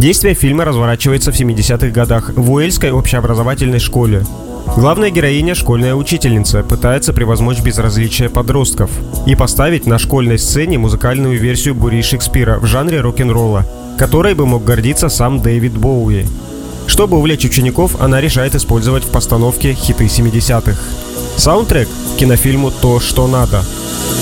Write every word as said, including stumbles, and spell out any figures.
Действие фильма разворачивается в семидесятых годах в Уэльской общеобразовательной школе. Главная героиня, школьная учительница, пытается превозмочь безразличие подростков и поставить на школьной сцене музыкальную версию бури Шекспира в жанре рок-н-ролла, которой бы мог гордиться сам Дэвид Боуи. Чтобы увлечь учеников, она решает использовать в постановке хиты семидесятых. Саундтрек к кинофильму «То, что надо».